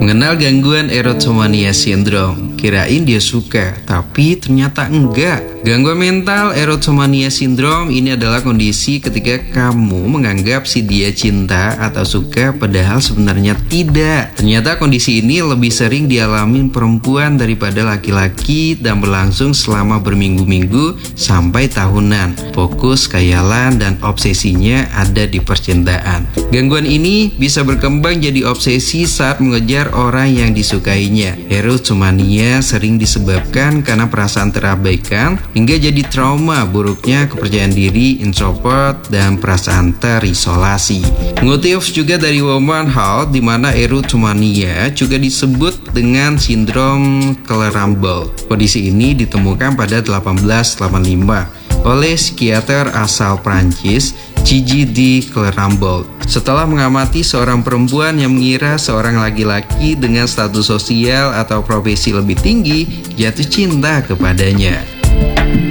Mengenal gangguan erotomania syndrome, kirain dia suka, tapi ternyata enggak. Gangguan mental erotomania syndrome ini adalah kondisi ketika kamu menganggap si dia cinta atau suka padahal sebenarnya tidak. Ternyata kondisi ini lebih sering dialami perempuan daripada laki-laki dan berlangsung selama berminggu-minggu sampai tahunan. Fokus, khayalan, dan obsesinya ada di percintaan. Gangguan ini bisa berkembang jadi obsesi saat mengejar orang yang disukainya. Erotomania sering disebabkan karena perasaan terabaikan hingga jadi trauma buruknya kepercayaan diri, introvert, dan perasaan terisolasi. Mengutip juga dari Woman Health, di mana erotomania juga disebut dengan sindrom Clerambault. Kondisi ini ditemukan pada 1885 oleh psikiater asal Prancis, Gigi de Clerambault. Setelah mengamati seorang perempuan yang mengira seorang laki-laki dengan status sosial atau profesi lebih tinggi jatuh cinta kepadanya.